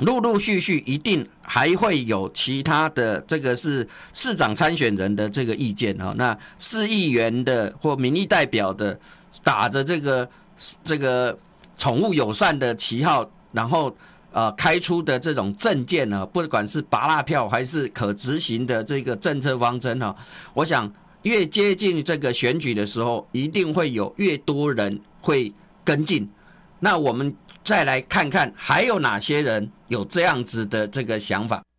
陆陆续续一定还会有其他的，这个是市长参选人的这个意见啊。那市议员的或民意代表的打着这个宠物友善的旗号，然后开出的这种政见呢，不管是拔蜡票还是可执行的这个政策方针啊，我想越接近这个选举的时候，一定会有越多人会跟进。那我们再来看看还有哪些人有这样子的这个想法。